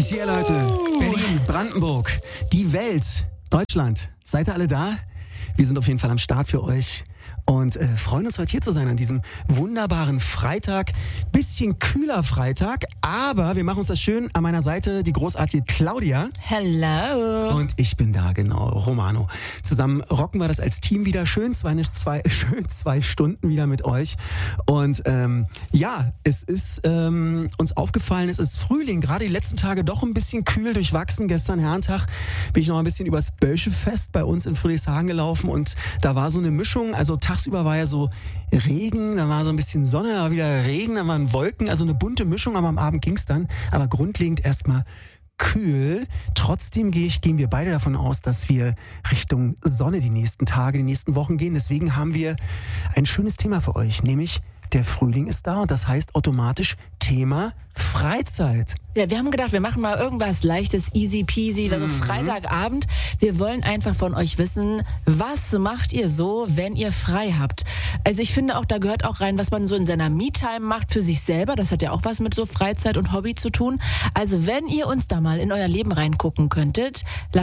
ist hier, Leute. Berlin, Brandenburg, die Welt, Deutschland. Seid ihr alle da? Wir sind auf jeden Fall am Start für euch und freuen uns, heute hier zu sein an diesem wunderbaren Freitag. Bisschen kühler Freitag, aber wir machen uns das schön. An meiner Seite die großartige Claudia. Hello. Und ich bin da, genau, Romano. Zusammen rocken wir das als Team wieder. Schön zwei Stunden wieder mit euch. Und ja, es ist uns aufgefallen, es ist Frühling. Gerade die letzten Tage doch ein bisschen kühl durchwachsen. Gestern Herrentag bin ich noch ein bisschen übers Bölschefest bei uns in Friedrichshagen gelaufen und da war so eine Mischung, also tagsüber war ja so Regen, dann war so ein bisschen Sonne, dann war wieder Regen, dann waren Wolken, also eine bunte Mischung, aber am Abend ging's dann. Aber grundlegend erstmal kühl. Trotzdem gehen wir beide davon aus, dass wir Richtung Sonne die nächsten Tage, die nächsten Wochen gehen. Deswegen haben wir ein schönes Thema für euch, nämlich der Frühling ist da und das heißt automatisch Thema Freizeit. Ja, wir haben gedacht, wir machen mal irgendwas Leichtes, easy peasy, also Freitagabend. Wir wollen einfach von euch wissen, was macht ihr so, wenn ihr frei habt? Also ich finde auch, da gehört auch rein, was man so in seiner Me-Time macht für sich selber. Das hat ja auch was mit so Freizeit und Hobby zu tun. Also wenn ihr uns da mal in euer Leben reingucken könntet,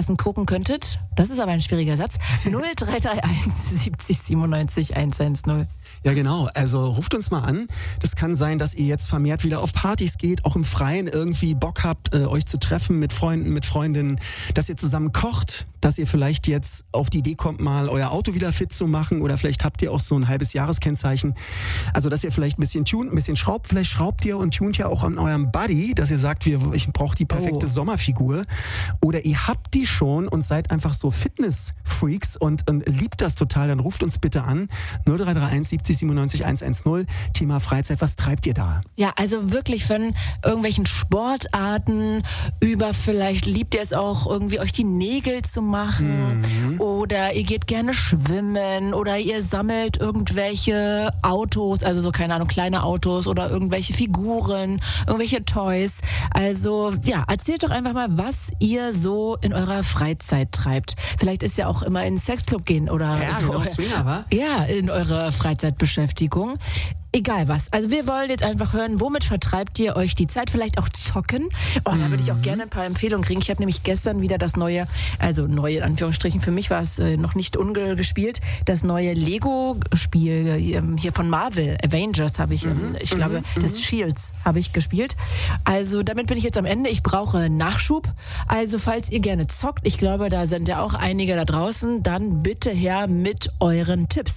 das ist aber ein schwieriger Satz, 0331 70 97 110. Ja genau, also ruft uns mal an. Das kann sein, dass ihr jetzt vermehrt wieder auf Partys geht, auch im Freien irgendwie Bock habt, euch zu treffen mit Freunden, mit Freundinnen, dass ihr zusammen kocht, dass ihr vielleicht jetzt auf die Idee kommt, mal euer Auto wieder fit zu machen oder vielleicht habt ihr auch so ein halbes Jahreskennzeichen. Also dass ihr vielleicht ein bisschen tunt, ein bisschen schraubt, vielleicht schraubt ihr und tunt ja auch an eurem Buddy, dass ihr sagt, ich brauche die perfekte Sommerfigur. Oder ihr habt die schon und seid einfach so Fitness-Freaks und liebt das total, dann ruft uns bitte an 0331 70 97 110. Thema Freizeit, was treibt ihr da? Ja, also wirklich von irgendwelchen Sportarten über vielleicht liebt ihr es auch irgendwie euch die Nägel zu machen oder ihr geht gerne schwimmen oder ihr sammelt irgendwelche Autos, also so keine Ahnung, kleine Autos oder irgendwelche Figuren, irgendwelche Toys. Also ja, erzählt doch einfach mal, was ihr so in eurer Freizeit treibt. Vielleicht ist ja auch immer in den Sexclub gehen oder so. Swinger, wa? Ja, in eurer Freizeitbeschäftigung. Egal was. Also wir wollen jetzt einfach hören, womit vertreibt ihr euch die Zeit? Vielleicht auch zocken. Da würde ich auch gerne ein paar Empfehlungen kriegen. Ich habe nämlich gestern wieder das neue, also neue in Anführungsstrichen, für mich war es noch nicht ungespielt, das neue Lego-Spiel hier von Marvel, Avengers habe ich, ich glaube, das Shields habe ich gespielt. Also damit bin ich jetzt am Ende. Ich brauche Nachschub. Also falls ihr gerne zockt, ich glaube, da sind ja auch einige da draußen, dann bitte her mit euren Tipps.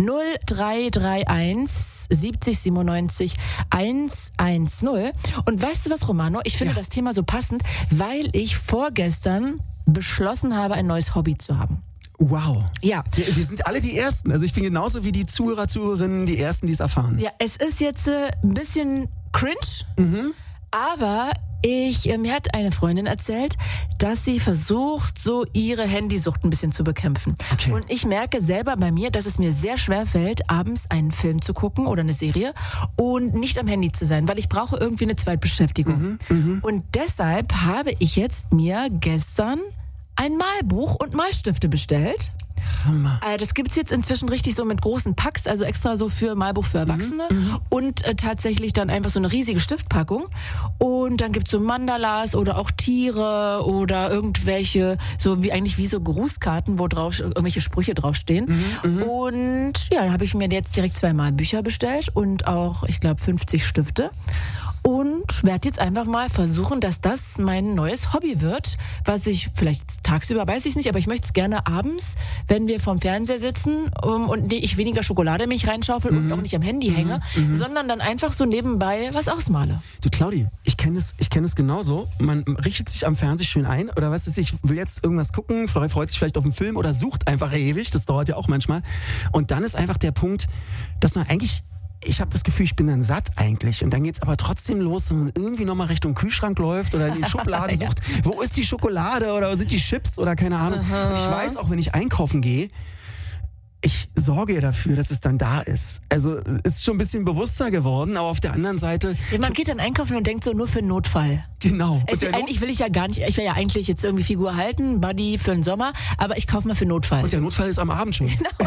0331 70 97 110. Und weißt du was, Romano? Ich finde das Thema so passend, weil ich vorgestern beschlossen habe, ein neues Hobby zu haben. Wow. Ja. Wir sind alle die Ersten. Also ich bin genauso wie die Zuhörerinnen, die Ersten, die es erfahren. Ja, es ist jetzt ein bisschen cringe, aber mir hat eine Freundin erzählt, dass sie versucht, so ihre Handysucht ein bisschen zu bekämpfen. Okay. Und ich merke selber bei mir, dass es mir sehr schwer fällt, abends einen Film zu gucken oder eine Serie und nicht am Handy zu sein, weil ich brauche irgendwie eine Zweitbeschäftigung. Und deshalb habe ich jetzt mir gestern ein Malbuch und Malstifte bestellt. Hammer. Das gibt's jetzt inzwischen richtig so mit großen Packs, also extra so für Malbuch für Erwachsene und tatsächlich dann einfach so eine riesige Stiftpackung. Und dann gibt's so Mandalas oder auch Tiere oder irgendwelche, so wie so Grußkarten, wo drauf irgendwelche Sprüche draufstehen. Und ja, da habe ich mir jetzt direkt 2 Malbücher bestellt und auch, ich glaube, 50 Stifte. Und werde jetzt einfach mal versuchen, dass das mein neues Hobby wird, was ich vielleicht tagsüber, weiß ich nicht, aber ich möchte es gerne abends, wenn wir vorm Fernseher sitzen und ich weniger Schokolade in mich reinschaufel und auch nicht am Handy hänge, sondern dann einfach so nebenbei was ausmale. Du Claudi, ich kenne es genauso. Man richtet sich am Fernsehen schön ein oder was weiß ich, will jetzt irgendwas gucken, freut sich vielleicht auf einen Film oder sucht einfach ewig, das dauert ja auch manchmal. Und dann ist einfach der Punkt, dass man eigentlich, ich habe das Gefühl, ich bin dann satt eigentlich. Und dann geht's aber trotzdem los, dass man irgendwie nochmal Richtung Kühlschrank läuft oder in den Schubladen sucht. Wo ist die Schokolade oder wo sind die Chips oder keine Ahnung. Und ich weiß auch, wenn ich einkaufen gehe, ich sorge ihr dafür, dass es dann da ist? Also ist schon ein bisschen bewusster geworden, aber auf der anderen Seite... Ja, man geht dann einkaufen und denkt so, nur für einen Notfall. Genau. Eigentlich will ich ja gar nicht, ich will ja eigentlich jetzt irgendwie Figur halten, Buddy für den Sommer, aber ich kaufe mal für Notfall. Und der Notfall ist am Abend schon. Genau.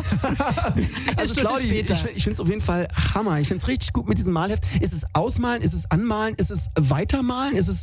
Also Claudi, ich finde es auf jeden Fall Hammer. Ich finde es richtig gut mit diesem Malheft. Ist es ausmalen? Ist es anmalen? Ist es weitermalen? Ist es...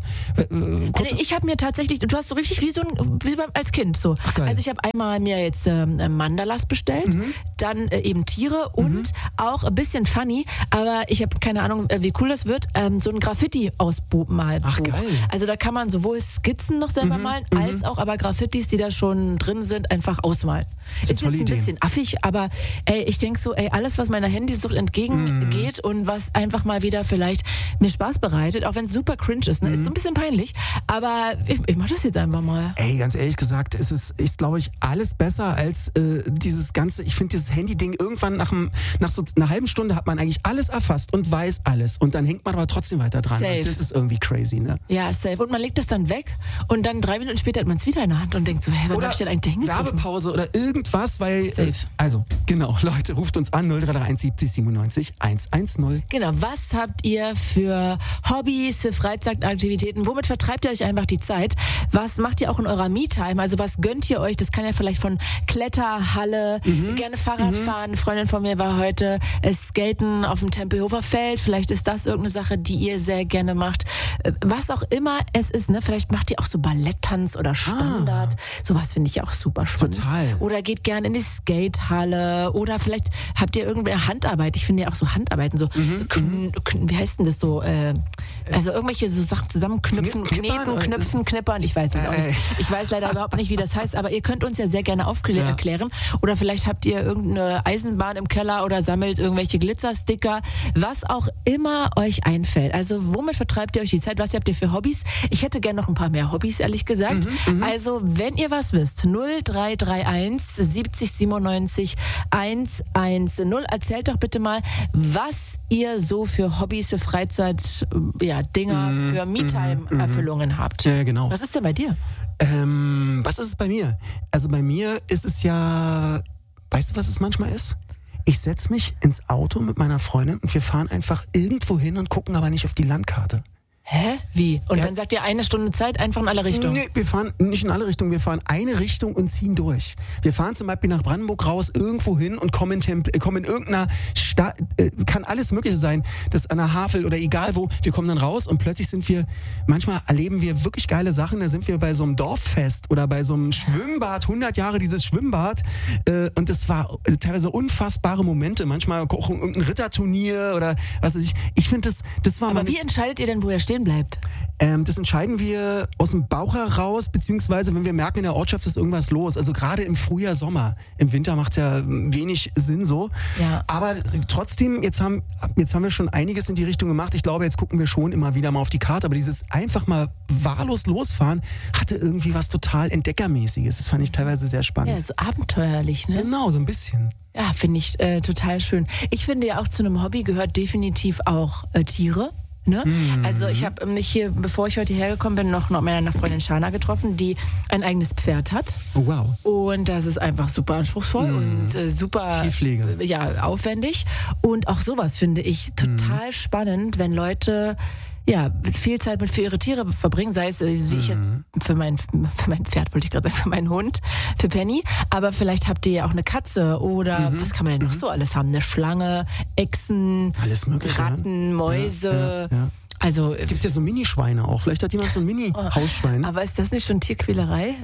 ich habe mir tatsächlich, du hast so richtig wie als Kind so. Ach, geil. Also ich habe einmal mir jetzt Mandalas bestellt, dann eben Tiere und auch ein bisschen funny, aber ich habe keine Ahnung, wie cool das wird, so ein Graffiti-Ausmalbuch. Ach, geil. Also da kann man sowohl Skizzen noch selber malen, als auch aber Graffitis, die da schon drin sind, einfach ausmalen. Ist jetzt ein bisschen affig, aber ich denke so, alles, was meiner Handysucht entgegengeht und was einfach mal wieder vielleicht mir Spaß bereitet, auch wenn es super cringe ist, ne? Ist so ein bisschen peinlich, aber ich mache das jetzt einfach mal. Ey, ganz ehrlich gesagt, es ist glaube ich, alles besser als dieses ganze, ich finde dieses Handy-Ding irgendwann nach so einer halben Stunde hat man eigentlich alles erfasst und weiß alles und dann hängt man aber trotzdem weiter dran. Safe. Das ist irgendwie crazy, ne? Ja, safe. Und man legt das dann weg und dann 3 Minuten später hat man es wieder in der Hand und denkt so, wann hab ich denn eigentlich hingegriffen? Werbepause oder irgendwas, weil... Safe. Also, genau, Leute, ruft uns an 0331 70 97 110. Genau, was habt ihr für Hobbys, für Freizeitaktivitäten? Womit vertreibt ihr euch einfach die Zeit? Was macht ihr auch in eurer Me-Time? Also was gönnt ihr euch? Das kann ja vielleicht von Kletterhalle, gerne Fahrrad fahren. Eine Freundin von mir war heute skaten auf dem Tempelhofer Feld. Vielleicht ist das irgendeine Sache, die ihr sehr gerne macht. Was auch immer es ist, ne? Vielleicht macht ihr auch so Balletttanz oder Standard. Sowas finde ich auch super spannend. Total. Oder geht gerne in die Skatehalle oder vielleicht habt ihr irgendeine Handarbeit. Ich finde ja auch so Handarbeiten, so wie heißt denn das so? Also irgendwelche so Sachen zusammenknüpfen, kneten, knippern. Ich weiß es auch nicht. Ich weiß leider überhaupt nicht, wie das heißt, aber ihr könnt uns ja sehr gerne erklären. Oder vielleicht habt ihr irgendeine Eisenbahn im Keller oder sammelt irgendwelcheGlitzersticker. Was auch immer euch einfällt. Also womit vertreibt ihr euch die Zeit? Was habt ihr für Hobbys? Ich hätte gerne noch ein paar mehr Hobbys, ehrlich gesagt. Also wenn ihr was wisst, 0331 70 97 110. Erzählt doch bitte mal, was ihr so für Hobbys, für Freizeit, Dinger, für Me-Time-Erfüllungen habt. Ja, genau. Was ist denn bei dir? Was ist es bei mir? Also bei mir ist es ja, weißt du, was es manchmal ist? Ich setze mich ins Auto mit meiner Freundin und wir fahren einfach irgendwo hin und gucken aber nicht auf die Landkarte. Hä? Wie? Und dann sagt ihr 1 Stunde Zeit einfach in alle Richtungen? Nee, wir fahren nicht in alle Richtungen, wir fahren eine Richtung und ziehen durch. Wir fahren zum Beispiel nach Brandenburg raus, irgendwo hin und kommen in irgendeiner Stadt, kann alles Mögliche sein, das an der Havel oder egal wo, wir kommen dann raus und plötzlich manchmal erleben wir wirklich geile Sachen, da sind wir bei so einem Dorffest oder bei so einem Schwimmbad, 100 Jahre dieses Schwimmbad und das war teilweise unfassbare Momente, manchmal auch irgendein Ritterturnier oder was weiß ich. Ich finde, das war mal... Aber wie entscheidet ihr denn, wo ihr stehen bleibt? Das entscheiden wir aus dem Bauch heraus, beziehungsweise wenn wir merken, in der Ortschaft ist irgendwas los. Also gerade im Frühjahr, Sommer. Im Winter macht es ja wenig Sinn so. Ja. Aber trotzdem, jetzt haben wir schon einiges in die Richtung gemacht. Ich glaube, jetzt gucken wir schon immer wieder mal auf die Karte. Aber dieses einfach mal wahllos losfahren hatte irgendwie was total Entdeckermäßiges. Das fand ich teilweise sehr spannend. Ja, so abenteuerlich, ne? Genau, so ein bisschen. Ja, finde ich total schön. Ich finde ja auch zu einem Hobby gehört definitiv auch Tiere. Ne? Also ich habe mich hier, bevor ich heute hergekommen bin, noch meiner Freundin Shana getroffen, die ein eigenes Pferd hat. Oh, wow. Und das ist einfach super anspruchsvoll und super viel Pflege. Ja, aufwendig. Und auch sowas finde ich total spannend, wenn Leute viel Zeit für ihre Tiere verbringen, sei es wie ich jetzt für mein Pferd, wollte ich gerade sagen, für meinen Hund, für Penny, aber vielleicht habt ihr ja auch eine Katze oder was kann man denn noch so alles haben? Eine Schlange, Echsen, alles mögliche, Ratten, Mäuse. Ja. Also gibt ja so Mini-Schweine auch. Vielleicht hat jemand so ein Mini-Hausschwein. Aber ist das nicht schon Tierquälerei?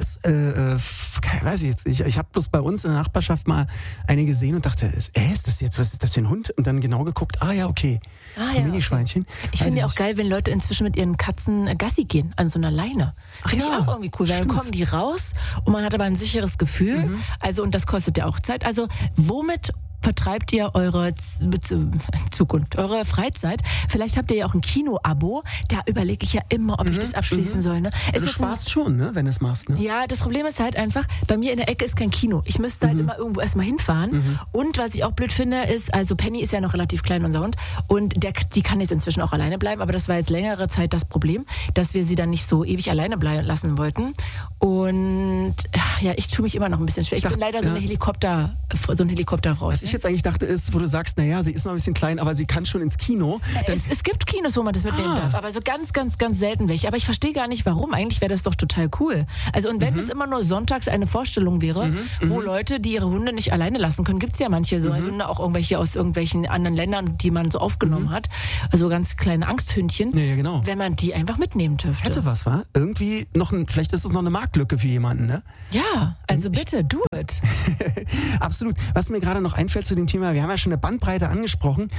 Weiß ich jetzt nicht. Ich habe bloß bei uns in der Nachbarschaft mal eine gesehen und dachte, ist das jetzt, was ist das für ein Hund? Und dann genau geguckt, okay, das ist ein Mini-Schweinchen. Okay. Ich finde ja auch geil, wenn Leute inzwischen mit ihren Katzen Gassi gehen, an so einer Leine. Finde ich auch irgendwie cool, weil dann kommen die raus und man hat aber ein sicheres Gefühl. Also, und das kostet ja auch Zeit. Also, womit vertreibt ihr eure Zukunft, eure Freizeit? Vielleicht habt ihr ja auch ein Kino-Abo. Da überlege ich ja immer, ob ich das abschließen soll. Ne? Du sparst schon, ne, wenn du es machst. Ne? Ja, das Problem ist halt einfach, bei mir in der Ecke ist kein Kino. Ich müsste halt immer irgendwo erstmal hinfahren. Und was ich auch blöd finde, ist, also Penny ist ja noch relativ klein, unser Hund. Und die kann jetzt inzwischen auch alleine bleiben. Aber das war jetzt längere Zeit das Problem, dass wir sie dann nicht so ewig alleine bleiben lassen wollten. Und ich tue mich immer noch ein bisschen schwer. Ich bin leider so ein Helikopter raus. ich jetzt eigentlich dachte, ist, wo du sagst, naja, sie ist noch ein bisschen klein, aber sie kann schon ins Kino. Es gibt Kinos, wo man das mitnehmen darf, aber so ganz, ganz, ganz selten welche. Aber ich verstehe gar nicht, warum. Eigentlich wäre das doch total cool. Also und wenn es immer nur sonntags eine Vorstellung wäre, wo Leute, die ihre Hunde nicht alleine lassen können, gibt es ja manche so Hunde, auch irgendwelche aus irgendwelchen anderen Ländern, die man so aufgenommen hat, also ganz kleine Angsthündchen, ja, genau. wenn man die einfach mitnehmen dürfte. Hätte was, wa? Irgendwie vielleicht ist es noch eine Marktlücke für jemanden, ne? Ja, also bitte, do it. Absolut. Was mir gerade noch einfällt zu dem Thema, wir haben ja schon eine Bandbreite angesprochen,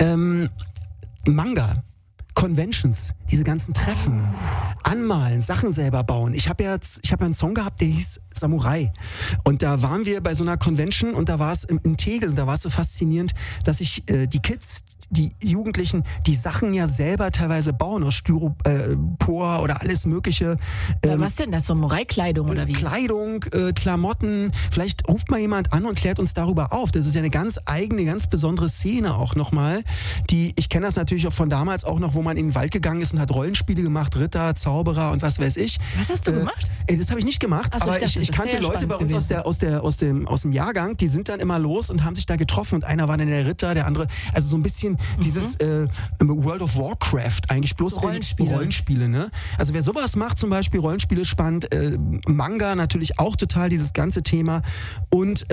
Manga, Conventions, diese ganzen Treffen, anmalen, Sachen selber bauen. Ich habe ja einen Song gehabt, der hieß Samurai. Und da waren wir bei so einer Convention und da war es in Tegel und da war es so faszinierend, dass ich die Kids, die Jugendlichen, die Sachen ja selber teilweise bauen aus Styropor oder alles Mögliche. Was denn das? Samurai-Kleidung oder wie? Kleidung, Klamotten. Vielleicht ruft mal jemand an und klärt uns darüber auf. Das ist ja eine ganz eigene, ganz besondere Szene auch nochmal. Ich kenne das natürlich auch von damals auch noch, wo man in den Wald gegangen ist und hat Rollenspiele gemacht, Ritter, Zauberer und was weiß ich. Was hast du gemacht? Das habe ich nicht gemacht, aber ich kannte Leute bei uns aus dem Jahrgang, die sind dann immer los und haben sich da getroffen und einer war dann der Ritter, der andere, also so ein bisschen dieses World of Warcraft, eigentlich bloß Rollenspiele, ne? Also wer sowas macht, zum Beispiel Rollenspiele spannend, Manga natürlich auch total, dieses ganze Thema und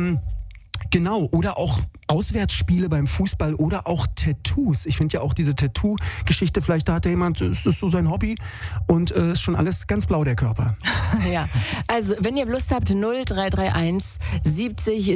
genau, oder auch Auswärtsspiele beim Fußball oder auch Tattoos. Ich finde ja auch diese Tattoo-Geschichte, vielleicht da hat ja jemand, ist das so sein Hobby und ist schon alles ganz blau, der Körper. Ja, also wenn ihr Lust habt, 0331 70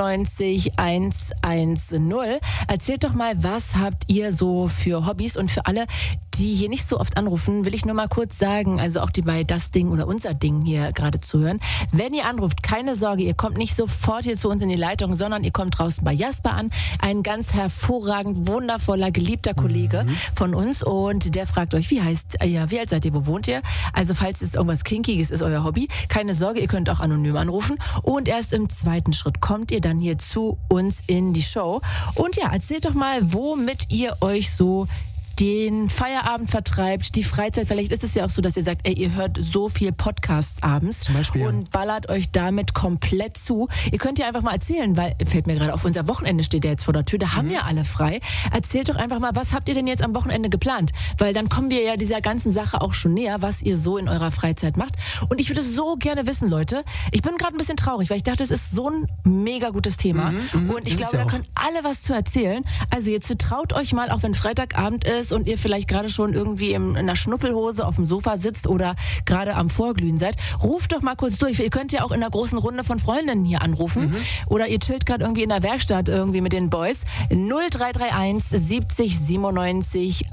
97 110. Erzählt doch mal, was habt ihr so für Hobbys und für alle, die hier nicht so oft anrufen, will ich nur mal kurz sagen, also auch die bei Das Ding oder Unser Ding hier gerade zuhören. Wenn ihr anruft, keine Sorge, ihr kommt nicht sofort hier zu uns in die Leitung, sondern ihr kommt draußen bei Jasper an, ein ganz hervorragend, wundervoller, geliebter Kollege von uns und der fragt euch, wie alt seid ihr, wo wohnt ihr? Also falls es irgendwas Kinkiges ist, euer Hobby, keine Sorge, ihr könnt auch anonym anrufen und erst im zweiten Schritt kommt ihr dann hier zu uns in die Show und ja, erzählt doch mal, womit ihr euch so den Feierabend vertreibt, die Freizeit. Vielleicht ist es ja auch so, dass ihr sagt, ey, ihr hört so viel Podcasts abends zum Beispiel, und ballert euch damit komplett zu. Ihr könnt ja einfach mal erzählen, weil, fällt mir gerade auf, unser Wochenende steht ja jetzt vor der Tür, da haben ja alle frei. Erzählt doch einfach mal, was habt ihr denn jetzt am Wochenende geplant? Weil dann kommen wir ja dieser ganzen Sache auch schon näher, was ihr so in eurer Freizeit macht. Und ich würde so gerne wissen, Leute, ich bin gerade ein bisschen traurig, weil ich dachte, es ist so ein mega gutes Thema. Und ich glaube, da können alle was zu erzählen. Also jetzt traut euch mal, auch wenn Freitagabend ist, und ihr vielleicht gerade schon irgendwie in einer Schnuffelhose auf dem Sofa sitzt oder gerade am Vorglühen seid, ruft doch mal kurz durch. Ihr könnt ja auch in einer großen Runde von Freundinnen hier anrufen oder ihr chillt gerade irgendwie in der Werkstatt irgendwie mit den Boys. 0331 70 97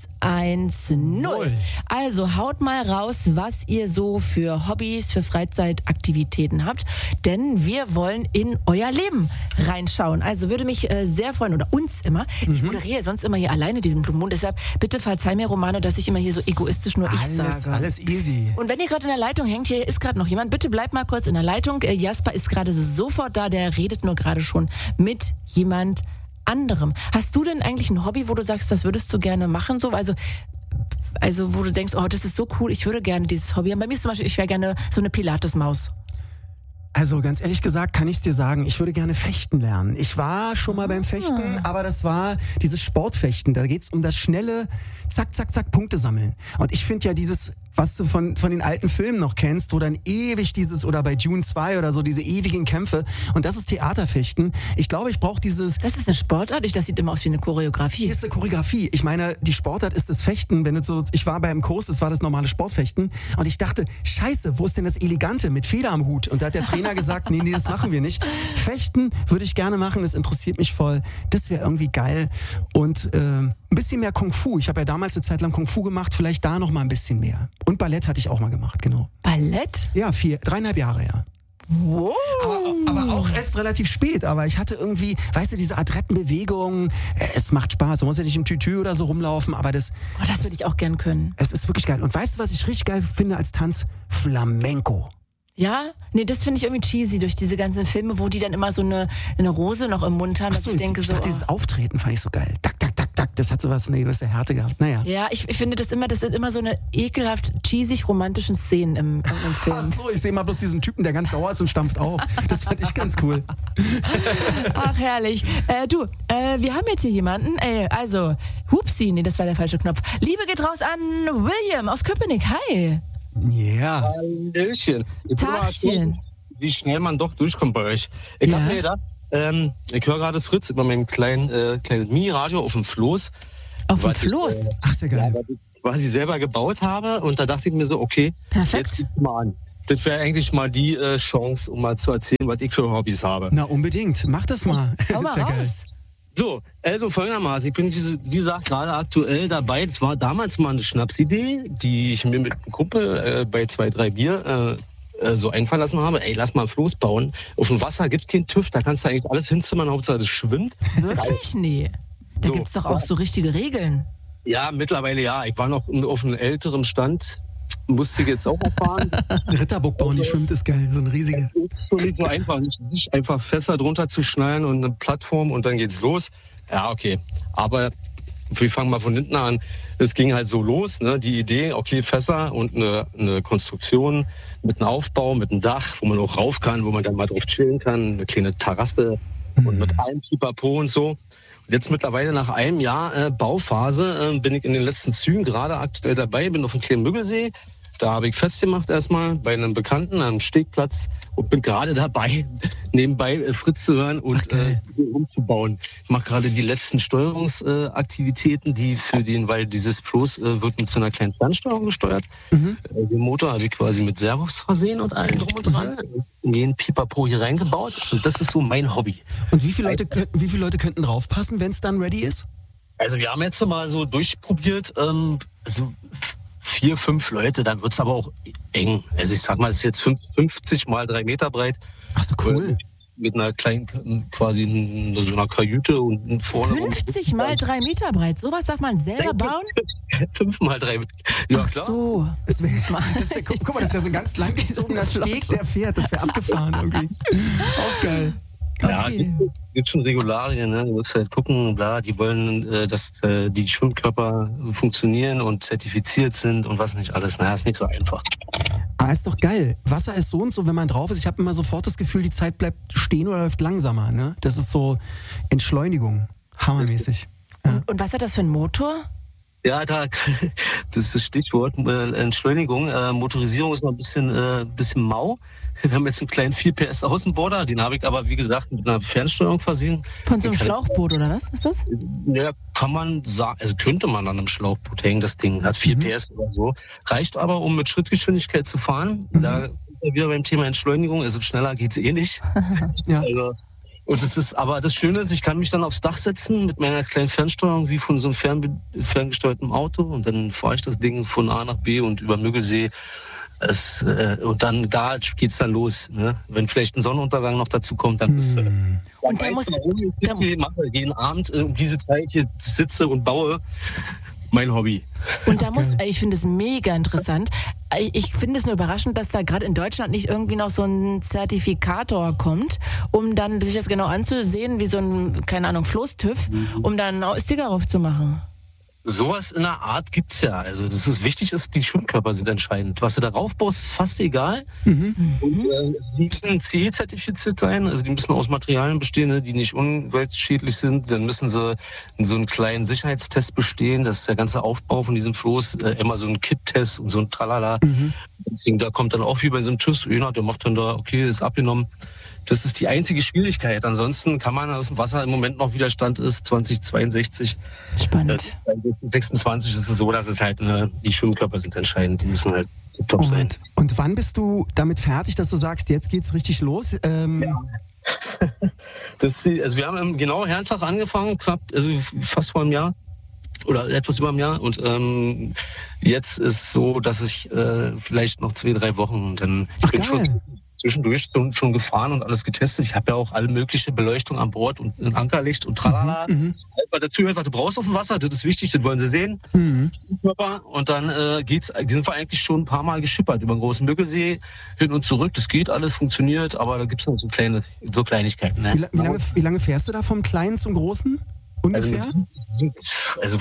110. Also haut mal raus, was ihr so für Hobbys, für Freizeitaktivitäten habt, denn wir wollen in euer Leben reinschauen. Also würde mich sehr freuen, oder uns immer. Ich moderiere sonst immer hier alleine diesen Blue Moon, deshalb bitte verzeih mir, Romano, dass ich immer hier so egoistisch nur ich sage. Alles easy. Und wenn ihr gerade in der Leitung hängt, hier ist gerade noch jemand, bitte bleibt mal kurz in der Leitung. Jasper ist gerade sofort da, der redet nur gerade schon mit jemand anderem. Hast du denn eigentlich ein Hobby, wo du sagst, das würdest du gerne machen? So, also wo du denkst, oh, das ist so cool, ich würde gerne dieses Hobby haben. Bei mir ist zum Beispiel, ich wäre gerne so eine Pilates-Maus. Also ganz ehrlich gesagt kann ich es dir sagen, ich würde gerne fechten lernen. Ich war schon mal beim Fechten, aber das war dieses Sportfechten. Da geht's um das schnelle zack, zack, zack, Punkte sammeln. Und ich finde ja dieses, was du von den alten Filmen noch kennst, wo dann ewig oder bei Dune 2 oder so, diese ewigen Kämpfe. Und das ist Theaterfechten. Ich glaube, ich brauche dieses... Das ist eine Sportart? Das sieht immer aus wie eine Choreografie. Das ist eine Choreografie. Ich meine, die Sportart ist das Fechten. Ich war beim Kurs, das war das normale Sportfechten. Und ich dachte, scheiße, wo ist denn das Elegante mit Feder am Hut? Und da hat der Trainer gesagt, nee, das machen wir nicht. Fechten würde ich gerne machen, das interessiert mich voll. Das wäre irgendwie geil. Und ein bisschen mehr Kung Fu. Ich habe ja damals eine Zeit lang Kung Fu gemacht, vielleicht da noch mal ein bisschen mehr. Und Ballett hatte ich auch mal gemacht, genau. Ballett? Ja, 3,5 Jahre, ja. Wow. Aber auch erst relativ spät. Aber ich hatte irgendwie, weißt du, diese adretten Bewegungen. Es macht Spaß. Man muss ja nicht im Tütü oder so rumlaufen, aber das würde ich auch gern können. Es ist wirklich geil. Und weißt du, was ich richtig geil finde als Tanz? Flamenco. Ja? Nee, das finde ich irgendwie cheesy durch diese ganzen Filme, wo die dann immer so eine Rose noch im Mund haben. Ach so, ich denke dieses Auftreten fand ich so geil. Tak, tak, tak, tak. das hat sowas, eine gewisse Härte gehabt. Naja. Ja, ich finde das sind immer so eine ekelhaft cheesig romantischen Szenen im Film. Ach so, ich sehe mal bloß diesen Typen, der ganz sauer ist und stampft auf. Das fand ich ganz cool. Ach, herrlich. Wir haben jetzt hier jemanden, also, Hupsi, nee, das war der falsche Knopf. Liebe geht raus an William aus Köpenick, hi. Ja. Hallöchen. Tagchen. Wie schnell man doch durchkommt bei euch. Ich hab mir gedacht, ich höre gerade Fritz über meinen kleinen Mini-Radio auf dem Floß. Auf dem Floß? Ach, sehr geil. Was ich quasi selber gebaut habe. Und da dachte ich mir so, okay, Perfekt. jetzt guck mal an. Das wäre eigentlich mal die Chance, um mal zu erzählen, was ich für Hobbys habe. Na, unbedingt. Mach das mal. Hau mal ist ja geil. raus. So, also folgendermaßen, ich bin, wie gesagt, gerade aktuell dabei. Das war damals mal eine Schnapsidee, die ich mir mit einem Kumpel bei 2, 3 Bier so einfallen lassen habe. Ey, lass mal ein Floß bauen. Auf dem Wasser gibt es keinen TÜV, da kannst du eigentlich alles hinzimmern, Hauptsache das schwimmt. Wirklich? Nee. Da So, gibt's doch auch so richtige Regeln. Ja, mittlerweile ja. Ich war noch auf einem älteren Stand, musste ich jetzt auch erfahren. Ritterburg bauen, die schwimmt, ist geil. So ein riesiger. Es ist schon nicht so einfach, nicht einfach Fässer drunter zu schnallen und eine Plattform und dann geht's los. Ja, okay. Aber wir fangen mal von hinten an. Es ging halt so los, ne? Die Idee, okay, Fässer und eine Konstruktion mit einem Aufbau, mit einem Dach, wo man auch rauf kann, wo man dann mal drauf chillen kann, eine kleine Terrasse und mit allem Pipapo und so. Und jetzt mittlerweile nach einem Jahr Bauphase bin ich in den letzten Zügen gerade aktuell dabei, bin auf dem kleinen Müggelsee. Da habe ich festgemacht erstmal bei einem Bekannten am Stegplatz und bin gerade dabei, nebenbei Fritz zu hören und umzubauen. Ich mache gerade die letzten Steuerungsaktivitäten, weil dieses Floß wird mit so einer kleinen Fernsteuerung gesteuert. Den Motor habe ich quasi mit Servos versehen und allem drum und dran. Den Pipapo hier reingebaut und das ist so mein Hobby. Und wie viele Leute könnten draufpassen, wenn es dann ready ist? Also wir haben jetzt mal so durchprobiert, also 4, 5 Leute, dann wird es aber auch eng. Also ich sag mal, es ist jetzt 50 mal 3 Meter breit. Ach so, cool. Mit einer kleinen, quasi so einer Kajüte und vorne. 50 mal 3 Meter breit, sowas darf man selber bauen? 5 mal 3 Meter. Ja, Ach klar. so. Guck mal, das wäre so ein ganz langgezogener Steg, der fährt. Das wäre abgefahren irgendwie. Auch geil. Ja, Okay. gibt schon Regularien, ne? Du musst halt gucken, bla, die wollen, dass die Schwimmkörper funktionieren und zertifiziert sind und was nicht alles. Naja, ist nicht so einfach. Ah, ist doch geil. Wasser ist so und so, wenn man drauf ist. Ich habe immer sofort das Gefühl, die Zeit bleibt stehen oder läuft langsamer. Ne? Das ist so Entschleunigung. Hammermäßig. Ja. Und was hat das für ein Motor? Ja, das ist das Stichwort. Entschleunigung. Motorisierung ist noch ein bisschen mau. Wir haben jetzt einen kleinen 4 PS Außenborder, den habe ich aber, wie gesagt, mit einer Fernsteuerung versehen. Von so einem Schlauchboot oder was ist das? Ja, kann man sagen, also könnte man an einem Schlauchboot hängen, das Ding hat 4 PS oder so. Reicht aber, um mit Schrittgeschwindigkeit zu fahren. Da sind wir wieder beim Thema Entschleunigung, also schneller geht's eh nicht. Ja. Also, und aber das Schöne ist, ich kann mich dann aufs Dach setzen mit meiner kleinen Fernsteuerung wie von so einem ferngesteuerten Auto und dann fahre ich das Ding von A nach B und über Müggelsee. Und dann da geht's dann los. Ne? Wenn vielleicht ein Sonnenuntergang noch dazu kommt, dann ist Und da muss jeden Abend um diese Zeit hier sitze und baue. Mein Hobby. Und da ich finde es mega interessant. Ich finde es nur überraschend, dass da gerade in Deutschland nicht irgendwie noch so ein Zertifikator kommt, um dann sich das genau anzusehen, wie so ein, keine Ahnung, Floß-TÜV, um dann auch Sticker drauf zu machen. Sowas in der Art gibt's ja. Also das ist wichtig, die Schwimmkörper sind entscheidend. Was du darauf baust, ist fast egal. Und die müssen CE-zertifiziert sein, also die müssen aus Materialien bestehen, die nicht umweltschädlich sind. Dann müssen sie so einen kleinen Sicherheitstest bestehen, dass der ganze Aufbau von diesem Floß immer so ein Kipp-Test und so ein Tralala. Da kommt dann auch wie bei so einem TÜV, der macht dann da, okay, ist abgenommen. Das ist die einzige Schwierigkeit. Ansonsten kann man aus dem Wasser im Moment noch Widerstand ist 2062. Spannend. 26 ist es so, dass es halt die Schwimmkörper sind entscheidend. Die müssen halt top sein. Und wann bist du damit fertig, dass du sagst, jetzt geht's richtig los? Ja. Also wir haben genau Herrentag angefangen, also fast vor einem Jahr oder etwas über einem Jahr. Und jetzt ist so, dass ich vielleicht noch 2, 3 Wochen und dann bin schon zwischendurch schon gefahren und alles getestet. Ich habe ja auch alle mögliche Beleuchtung an Bord und ein Ankerlicht und tralala. Dazu was du brauchst auf dem Wasser, das ist wichtig, das wollen sie sehen. Und dann sind wir eigentlich schon ein paar Mal geschippert über den großen Müggelsee, hin und zurück. Das geht alles, funktioniert, aber da gibt es noch so Kleinigkeiten. Ne? Wie lange fährst du da vom Kleinen zum Großen? Ungefähr? Also also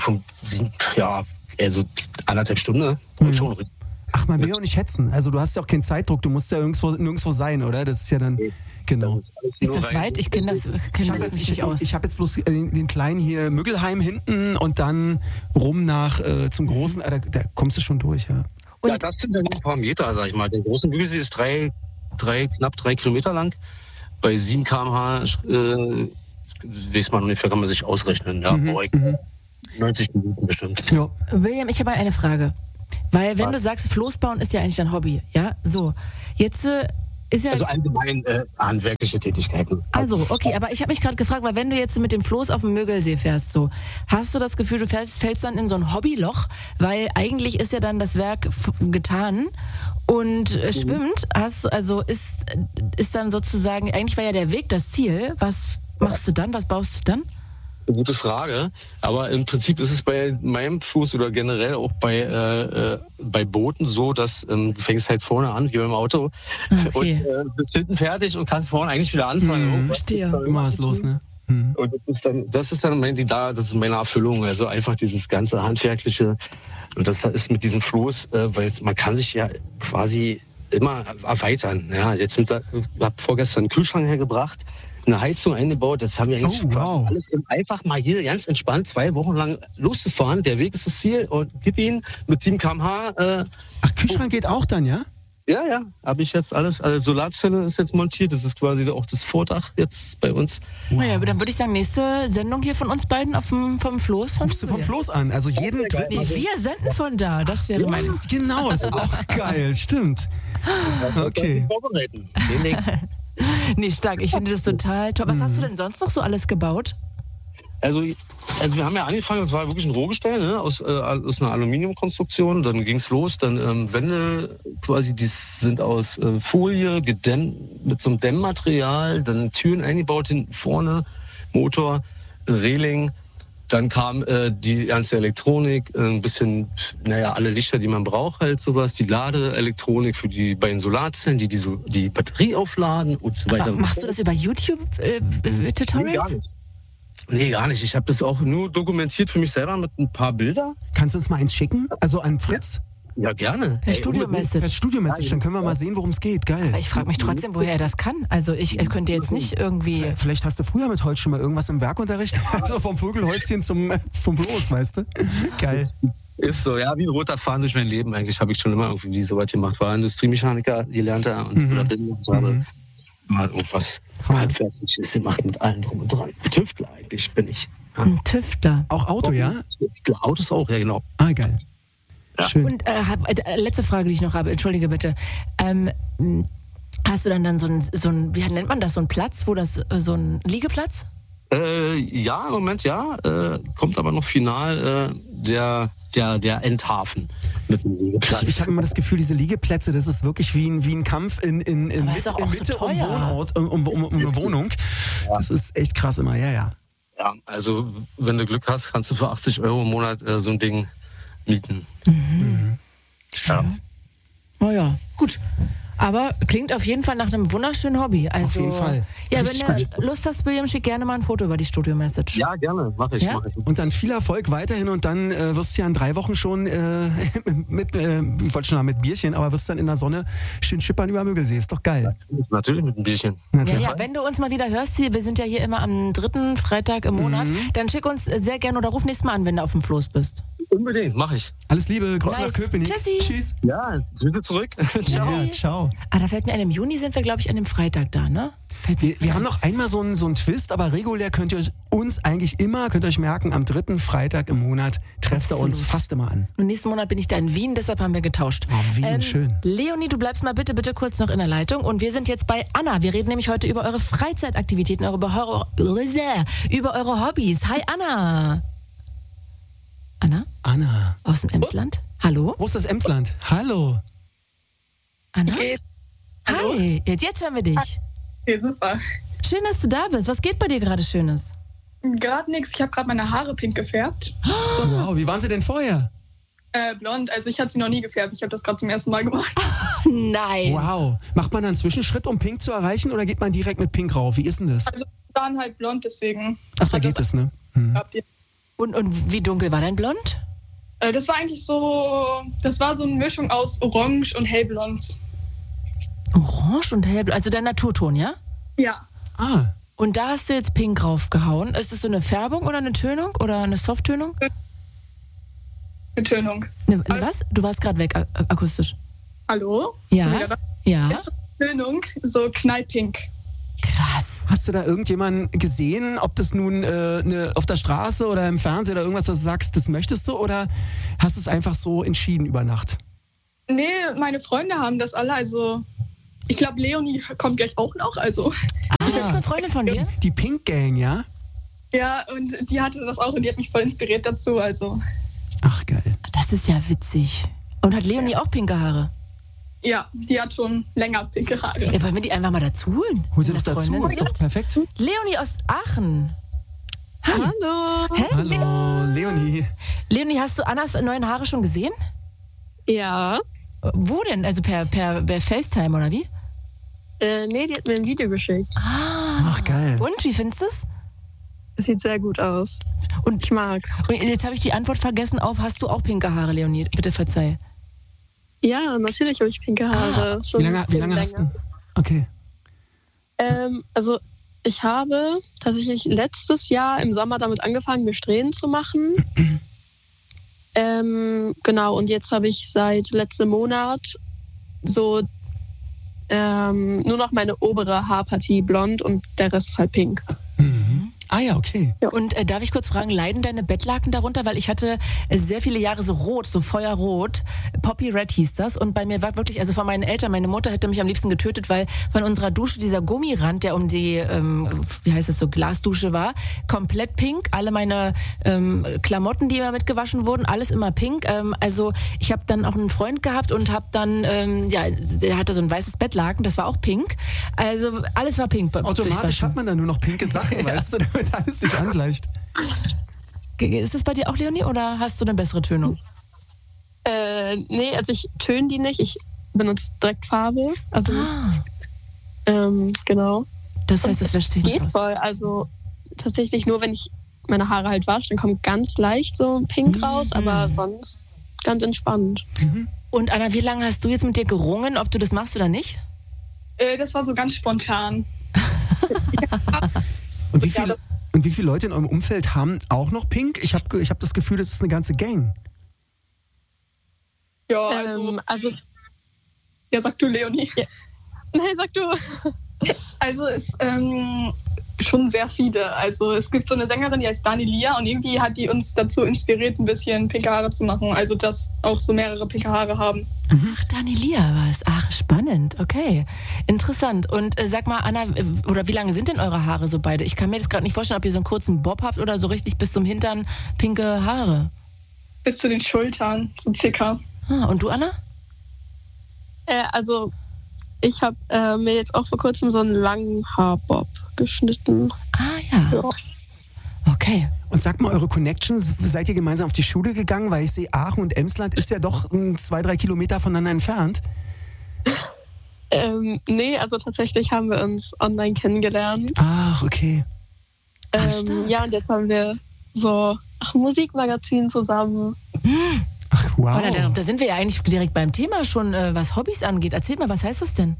also 1,5 Stunden. Schon richtig. Ach, man will ja auch nicht hetzen. Also du hast ja auch keinen Zeitdruck, du musst ja nirgendwo sein, oder? Das ist ja dann, genau. Ist das weit? Ich kenne das nicht aus. Ich habe jetzt bloß den kleinen hier Müggelheim hinten und dann rum nach zum großen, da kommst du schon durch, ja. Und Ja, das sind dann ein paar Meter, sag ich mal. Der große Müggelsee ist knapp 3 Kilometer lang. Bei 7 km/h, weiß man ungefähr, kann man sich ausrechnen. Ja, 90 Minuten bestimmt. Ja. William, ich habe eine Frage. Weil wenn du sagst, Floß bauen ist ja eigentlich dein Hobby, ja? So, jetzt ist ja... Also allgemein handwerkliche Tätigkeiten. Also, okay, aber ich habe mich gerade gefragt, weil wenn du jetzt mit dem Floß auf dem Müggelsee fährst, so, hast du das Gefühl, du fällst dann in so ein Hobbyloch, weil eigentlich ist ja dann das Werk getan und schwimmt, ist dann sozusagen, eigentlich war ja der Weg das Ziel, was machst du dann, was baust du dann? Gute Frage, aber im Prinzip ist es bei meinem Floß oder generell auch bei Booten so, dass du fängst halt vorne an, wie beim Auto, Okay. und bist hinten fertig und kannst vorne eigentlich wieder anfangen. Verstehe. Immer was los, ne? Und das ist dann das ist meine Erfüllung, also einfach dieses ganze Handwerkliche. Und das ist mit diesem Floß, weil man kann sich ja quasi immer erweitern. Ja, ich habe vorgestern einen Kühlschrank hergebracht, eine Heizung eingebaut, das haben wir eigentlich alles, um einfach mal hier ganz entspannt 2 Wochen lang loszufahren. Der Weg ist das Ziel und gib ihn mit 7 km/h. Ach, Kühlschrank geht auch dann, ja? Ja, habe ich jetzt alles. Also Solarzelle ist jetzt montiert, das ist quasi auch das Vordach jetzt bei uns. Naja, aber dann würde ich sagen, nächste Sendung hier von uns beiden vom Floß. Rufst du vom Floß an, also jeden dritten. Nee, wir senden von da, das wäre mein... Genau, ist auch geil, stimmt. Okay. Vorbereiten. Nee, stark, ich finde das total toll. Was hast du denn sonst noch so alles gebaut? Also wir haben ja angefangen, das war wirklich ein Rohgestell, ne, aus einer Aluminiumkonstruktion. Dann ging's los, dann Wände quasi, die sind aus Folie gedämmt mit so einem Dämmmaterial, dann Türen eingebaut hinten vorne, Motor, Reling. Dann kam die ganze Elektronik, ein bisschen, alle Lichter, die man braucht, halt sowas, die Ladeelektronik für die beiden Solarzellen, die Batterie aufladen und so weiter. Aber machst du das über YouTube-Tutorials? Nee, gar nicht. Ich habe das auch nur dokumentiert für mich selber mit ein paar Bildern. Kannst du uns mal eins schicken? Also an Fritz? Ja, gerne. Per Studio-Message. Per Studio-Message, dann können wir mal sehen, worum es geht. Geil. Aber ich frage mich trotzdem, woher er das kann. Also ich könnte jetzt nicht irgendwie... Vielleicht hast du früher mit Holz schon mal irgendwas im Werkunterricht. Also vom Vogelhäuschen vom Floß, weißt du? Geil. Ist so, ja, wie ein roter Faden durch mein Leben. Eigentlich habe ich schon immer irgendwie so weit gemacht. War Industriemechaniker, gelernter und oder bin und habe mal irgendwas Handwerkliches gemacht mit allem drum und dran. Tüftler eigentlich bin ich. Ja. Ein Tüftler. Auch Auto, ja? Autos auch, ja genau. Ah, geil. Ja. Schön. Und letzte Frage, die ich noch habe, entschuldige bitte. Hast du dann so ein, wie nennt man das, so ein Platz, wo das, so ein Liegeplatz? Ja, im Moment ja. Kommt aber noch final der Endhafen mit dem Liegeplatz. Ich habe immer das Gefühl, diese Liegeplätze, das ist wirklich wie ein Kampf in ist doch auch Mitte so um teuer. Wohnort, um eine Wohnung. Ja. Das ist echt krass immer, ja. Ja, also wenn du Glück hast, kannst du für 80 € im Monat so ein Ding mieten. Ja. Oh ja, gut. Aber klingt auf jeden Fall nach einem wunderschönen Hobby. Also, auf jeden Fall. Ja, richtig wenn du Lust hast, William, schick gerne mal ein Foto über die Studio-Message. Ja, gerne. Mach ich. Und dann viel Erfolg weiterhin und dann wirst du ja in 3 Wochen schon ich wollte schon sagen mit Bierchen, aber wirst dann in der Sonne schön schippern über Müggelsee. Ist doch geil. Natürlich mit einem Bierchen. Ja, wenn du uns mal wieder hörst, wir sind ja hier immer am 3. Freitag im Monat, dann schick uns sehr gerne oder ruf nächstes Mal an, wenn du auf dem Floß bist. Unbedingt, mach ich. Alles Liebe, Grüße nach Köpenick. Tschüssi. Tschüss. Ja, Grüße zurück. Ciao. Ja, ciao. Da fällt mir ein, im Juni sind wir, glaube ich, an dem Freitag da, ne? Wir haben noch einmal so einen Twist, aber regulär könnt ihr euch merken, am 3. Freitag im Monat trefft er uns fast immer an. Und nächsten Monat bin ich da in Wien, deshalb haben wir getauscht. Oh, Wien, schön. Leonie, du bleibst mal bitte kurz noch in der Leitung und wir sind jetzt bei Anna. Wir reden nämlich heute über eure Freizeitaktivitäten, über eure Hobbys. Hi, Anna. Anna. Aus dem Emsland? Hallo? Wo ist das Emsland? Hallo. Anna? Okay. Hi, jetzt hören wir dich. Okay, super. Schön, dass du da bist. Was geht bei dir gerade Schönes? Gerade nichts. Ich habe gerade meine Haare pink gefärbt. Wow, wie waren sie denn vorher? Blond. Also ich hatte sie noch nie gefärbt. Ich habe das gerade zum ersten Mal gemacht. Nein. Wow. Macht man da einen Zwischenschritt, um pink zu erreichen oder geht man direkt mit pink rauf? Wie ist denn das? Also waren halt blond, deswegen. Ach, da geht es, ne? Habt ihr? Und wie dunkel war dein Blond? Das war eigentlich das war so eine Mischung aus Orange und Hellblond. Orange und hellblond, also der Naturton, ja? Ja. Ah, Und da hast du jetzt pink draufgehauen. Ist das so eine Färbung oder eine Tönung oder eine Softtönung? Eine Tönung. Was? Du warst gerade weg akustisch. Hallo? Ja? Ja? Das ist eine Tönung, so knallpink. Krass. hast du da irgendjemanden gesehen, ob das nun auf der Straße oder im Fernsehen oder irgendwas, was du sagst, das möchtest du, oder hast du es einfach so entschieden über Nacht? Nee, meine Freunde haben das alle, also ich glaube, Leonie kommt gleich auch noch, also. Das ist eine Freundin von dir? Die Pink Gang, ja? Ja, und die hatte das auch und die hat mich voll inspiriert dazu, also. Ach, geil. Das ist ja witzig. Und hat Leonie auch pinke Haare? Ja, die hat schon länger pinke Haare. Ja, wollen wir die einfach mal dazu holen? Hol sie doch Als dazu, Freundin? ist doch perfekt. Leonie aus Aachen. Hi. Hallo. Hä? Hallo, Leonie. Leonie, hast du Annas neuen Haare schon gesehen? Ja. Wo denn? Also per FaceTime oder wie? Nee, die hat mir ein Video geschickt. Ach, geil. Und, wie findest du es? Das sieht sehr gut aus. Und Ich mag's. Und jetzt habe ich die Antwort vergessen auf, hast du auch pinke Haare, Leonie? Bitte verzeih. Ja, natürlich habe ich pinke Haare. Schon Wie lange hast du? Okay. Also ich habe tatsächlich letztes Jahr im Sommer damit angefangen, mir Strähnen zu machen. Genau, und jetzt habe ich seit letztem Monat so nur noch meine obere Haarpartie blond und der Rest ist halt pink. Mhm. Ah ja, okay. Und darf ich kurz fragen, leiden deine Bettlaken darunter? Weil ich hatte sehr viele Jahre so rot, so feuerrot. Poppy Red hieß das. Und bei mir war wirklich, also von meinen Eltern, meine Mutter hätte mich am liebsten getötet, weil von unserer Dusche dieser Gummirand, der um die, wie heißt das so, Glasdusche war, komplett pink. Alle meine Klamotten, die immer mitgewaschen wurden, alles immer pink. Also ich habe dann auch einen Freund gehabt und habe dann, der hatte so ein weißes Bettlaken, das war auch pink. Also alles war pink. Automatisch hat man dann nur noch pinke Sachen, weißt du, damit alles sich angleicht. Ist das bei dir auch, Leonie, oder hast du eine bessere Tönung? Nee, also ich töne die nicht. Ich benutze direkt Farbe. Also, genau. Das heißt, es wäscht sich nicht Geht aus. voll. Also tatsächlich nur, wenn ich meine Haare halt wasche, dann kommt ganz leicht so ein Pink raus, aber sonst ganz entspannt. Und Anna, wie lange hast du jetzt mit dir gerungen, ob du das machst oder nicht? Das war so ganz spontan. Und wie viele Leute in eurem Umfeld haben auch noch Pink? Ich hab das Gefühl, das ist eine ganze Gang. Ja, Also, ja, sag du, Leonie. Ja. Nein, sag du. Also es schon sehr viele. Also es gibt so eine Sängerin, die heißt Danilia und irgendwie hat die uns dazu inspiriert, ein bisschen pinke Haare zu machen. Also dass auch so mehrere pinke Haare haben. Ach, Danilia war es. Ach, spannend. Okay, interessant. Und sag mal, Anna, oder wie lange sind denn eure Haare so beide? Ich kann mir das gerade nicht vorstellen, ob ihr so einen kurzen Bob habt oder so richtig bis zum Hintern pinke Haare. Bis zu den Schultern, so circa. Ah, und du, Anna? Also ich habe mir jetzt auch vor kurzem so einen langen Haarbob geschnitten. Ah ja. Ja. Okay. Und sag mal, eure Connections, seid ihr gemeinsam auf die Schule gegangen? Weil ich sehe, Aachen und Emsland ist ja doch 2-3 Kilometer voneinander entfernt. Nee, also tatsächlich haben wir uns online kennengelernt. Ach, okay. stark. Ja, und jetzt haben wir so ein Musikmagazin zusammen. Ach, wow. Oh, da sind wir ja eigentlich direkt beim Thema schon, was Hobbys angeht. Erzähl mal, was heißt das denn?